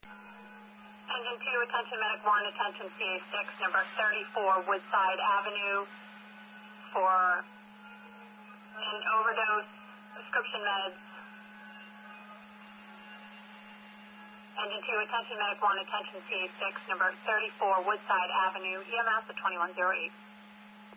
Engine 2, attention Medic 1, attention CA6, number 34 Woodside Avenue for an overdose, prescription meds. Engine 2, attention Medic 1, attention CA6, number 34 Woodside Avenue, EMS at 2108.